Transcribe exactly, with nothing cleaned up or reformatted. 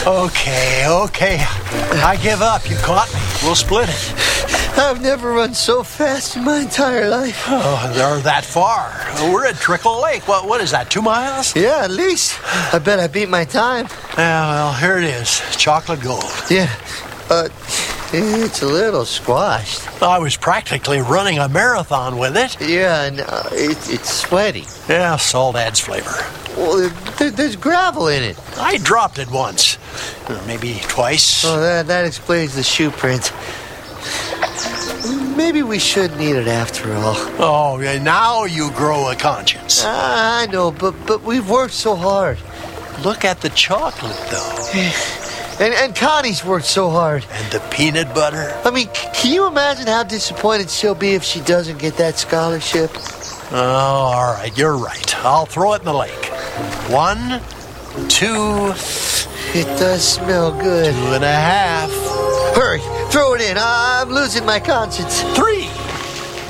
Okay, okay. I give up. You caught me. We'll split it. I've never run so fast in my entire life. Oh, they're that far. We're at Trickle Lake. What, what is that, two miles? Yeah, at least. I bet I beat my time. Yeah, well, here it is. Chocolate gold. Yeah, uh, it's a little squashed. I was practically running a marathon with it. Yeah, and uh, it, it's sweaty. Yeah, salt adds flavor. Well, there, there's gravel in it. I dropped it once. Maybe twice. Oh, that, that explains the shoe print. Maybe we shouldn't eat it after all. Oh, yeah, now you grow a conscience. Ah, I know, but but we've worked so hard. Look at the chocolate, though. And, and Connie's worked so hard. And the peanut butter. I mean, can you imagine how disappointed she'll be if she doesn't get that scholarship? Oh, all right, you're right. I'll throw it in the lake. One, two... It does smell good. Two and a half. Hurry, throw it in. I'm losing my conscience. Three.